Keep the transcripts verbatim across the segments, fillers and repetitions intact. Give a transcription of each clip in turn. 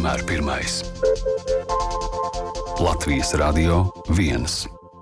vienmēr pirmais. Latvijas Radio viens.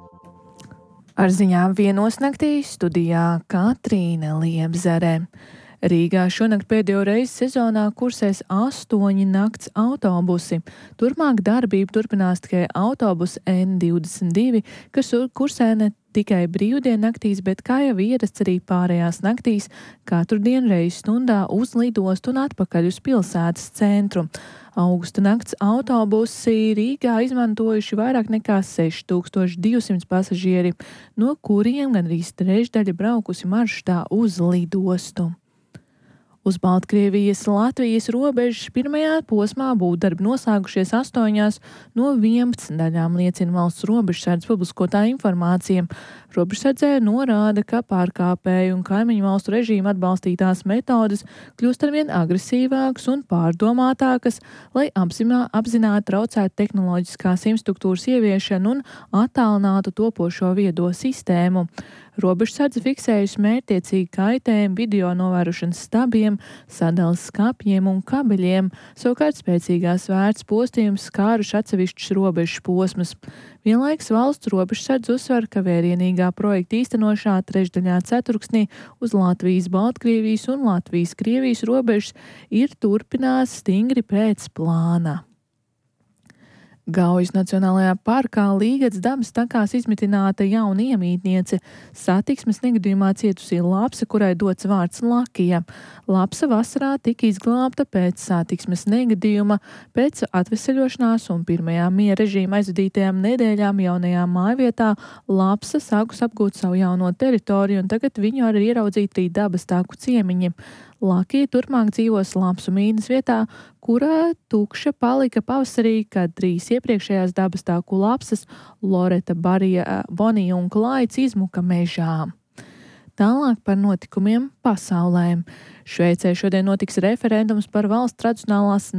Ar ziņām vienos naktī studijā Katrīna Liebzere. Rīgā šonakt pēdējo reizi sezonā kursēs astoņi nakts autobusi. Turpmāk darbību turpinās tikai autobus N divdesmit divi, kas kursē ne tikai brīvdienu naktīs, bet kā jau ierasts arī pārējās naktīs, katru dienu reizi stundā uz lidostu un atpakaļ uz pilsētas centru. Augusta nakts autobusi Rīgā izmantojuši vairāk nekā seši tūkstoši divsimt pasažieri, no kuriem gandrīz trešdaļa braukusi maršrutā uz lidostu. Uz Baltkrievijas Latvijas robežas pirmajā posmā būvdarbi noslēgušies astoņās no vienpadsmit daļām, liecina valsts robežsardzes publiskotā informācija. Robežsardzē norāda, ka pārkāpēju un kaimiņu valstu režīmu atbalstītās metodes kļūst arvien agresīvākas un pārdomātākas, lai apzinā, apzināti traucētu tehnoloģiskās infrastruktūras ieviešanu un attālinātu topošo viedo sistēmu. Robežsardze fiksējusi mērķtiecīgi kaitējumu video novērošanas stabiem, sadales skapjiem un kabeļiem, savukārt spēcīgās vērts postījums skāruši atsevišķus robežas posmus. Vienlaikus valsts robežsardze uzsver, ka vērienīgā projekta īstenošā trešdaļā ceturksnī uz Latvijas, Baltkrievijas un Latvijas-Krievijas robežas ir turpinās stingri pēc plāna. Gaujas Nacionālajā parkā Līgatas dabas takās izmitināta jauna iemītniece. Satiksmes negadījumā cietusī lapsa, kurai dots vārds Lakija. Lapsa vasarā tika izglābta pēc satiksmes negadījuma, pēc atveseļošanās un pirmajām miera režīma aizvadītajām nedēļām jaunajā mājvietā lapsa sākus apgūt savu jauno teritoriju, un tagad viņu arī ieraudzīt arī dabas taku ciemiņi. Lakija turpmāk dzīvos lapsu mītnes vietā, kurā tukša palika pavasarī, kad trīs iepriekšējās dabas taku lapsas Loreta, Barija, Bonija un Klaids izmuka mežā. Tālāk par notikumiem pasaulē. Šveicē šodien notiks referendums par valsts tradicionālās